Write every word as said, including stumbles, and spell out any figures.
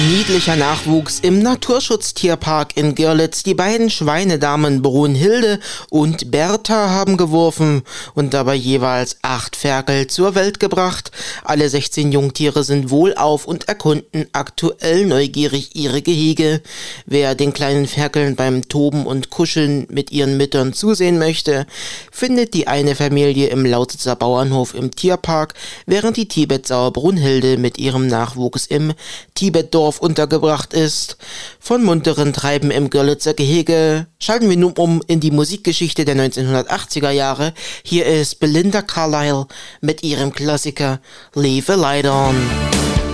Niedlicher Nachwuchs im Naturschutztierpark in Görlitz. Die beiden Schweinedamen Brunhilde und Bertha haben geworfen und dabei jeweils acht Ferkel zur Welt gebracht. Alle sechzehn Jungtiere sind wohlauf und erkunden aktuell neugierig ihre Gehege. Wer den kleinen Ferkeln beim Toben und Kuscheln mit ihren Müttern zusehen möchte, findet die eine Familie im Lausitzer Bauernhof im Tierpark, während die Tibetsauer Brunhilde mit ihrem Nachwuchs im Tibetdorf untergebracht ist. Von munteren Treiben im Görlitzer Gehege schalten wir nun um in die Musikgeschichte der neunzehnhundertachtziger Jahre. Hier ist Belinda Carlisle mit ihrem Klassiker Leave a Light On.